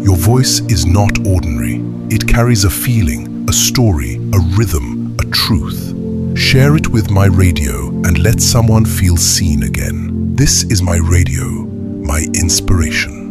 Your voice is not ordinary. It carries a feeling, a story, a rhythm, a truth. Share it with My Radio and let someone feel seen again. This is My Radio, my inspiration.